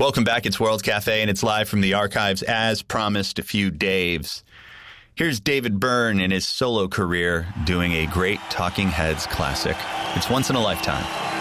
Welcome back. It's World Cafe, and it's live from the archives. As promised, a few Daves. Here's David Byrne in his solo career doing a great Talking Heads classic. It's Once in a Lifetime.